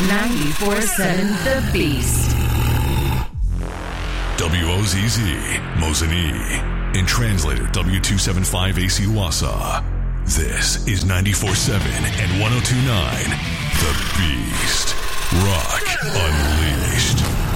94.7 The Beast. WOZZ, Mosinee, and translator W275AC Wausau. This is 94.7 and 102.9 The Beast. Rock Unleashed.